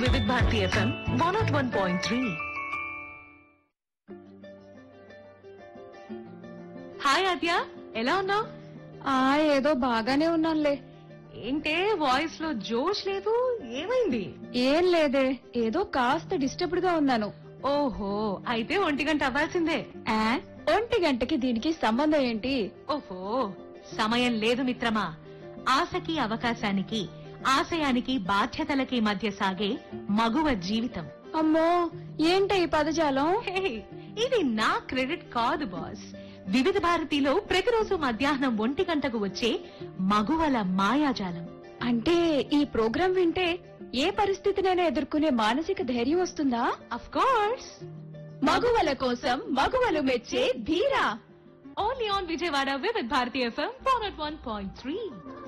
వివిధ Bharati FM 101.3. Hi ఆద్య, ఎలా ఉన్నావు? ఏదో బాగానే ఉన్నానులే. ఏంటే వాయిస్ లో జోష్ లేదు, ఏమైంది? ఏం లేదే, ఏదో కాస్త డిస్టర్బ్డ్ గా ఉన్నాను. ఓహో, అయితే 1 గంట అవ్వాల్సిందే. 1 గంటకి దీనికి సంబంధం ఏంటి? ఓహో, సమయం లేదు మిత్రమా. ఆశకి అవకాశానికి, ఆశయానికి బాధ్యతలకి మధ్య సాగే మగువ జీవితం. అమ్మో, ఏంటి ఈ పదజాలం? హే, ఇది నా క్రెడిట్ కాదు బాస్. వివిధ భారతిలో ప్రతిరోజు మధ్యాహ్నం 1 గంటకు వచ్చే మగువల మాయాజాలం. అంటే ఈ ప్రోగ్రాం వింటే ఏ పరిస్థితినైనా ఎదుర్కొనే మానసిక ధైర్యం వస్తుందా? అఫ్ కోర్స్, మగువల కోసం మగువలు మెచ్చే ధీరా. ఓన్లీ ఆన్ విజయవాడ వివిధ భారతి FM 101.3.